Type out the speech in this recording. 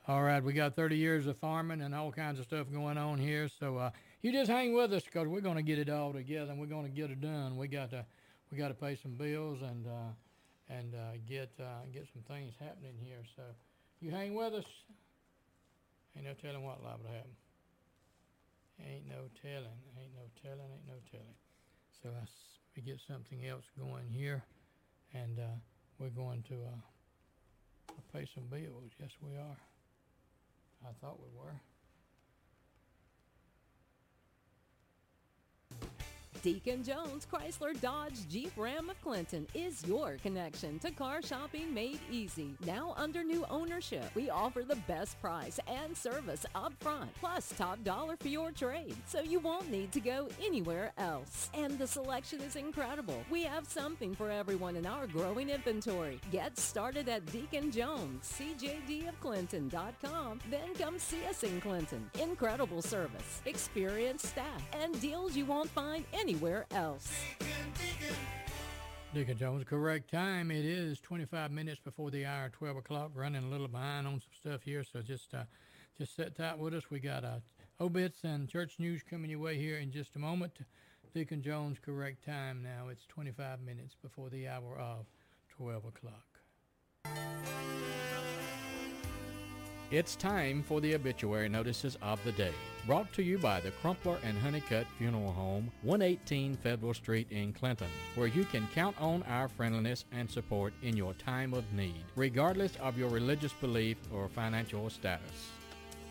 All right, we got 30 years of farming and all kinds of stuff going on here. So you just hang with us because we're going to get it all together and we're going to get it done. We got to pay some bills and get some things happening here. So you hang with us. Ain't no telling what liable to happen. Ain't no telling. Ain't no telling. Ain't no telling. So we get something else going here, and we're going to pay some bills. Yes, we are. I thought we were. Deacon Jones Chrysler Dodge Jeep Ram of Clinton is your connection to car shopping made easy. Now under new ownership, we offer the best price and service up front, plus top dollar for your trade, so you won't need to go anywhere else. And the selection is incredible. We have something for everyone in our growing inventory. Get started at Deacon Jones, cjdofclinton.com, then come see us in Clinton. Incredible service, experienced staff, and deals you won't find anywhere else. Deacon Jones, correct time. It is 25 minutes before the hour, 12 o'clock. Running a little behind on some stuff here, so just sit tight with us. We got obits and church news coming your way here in just a moment. Deacon Jones, correct time now. It's 25 minutes before the hour of 12 o'clock. It's time for the obituary notices of the day. Brought to you by the Crumpler and Honeycutt Funeral Home, 118 Federal Street in Clinton, where you can count on our friendliness and support in your time of need, regardless of your religious belief or financial status.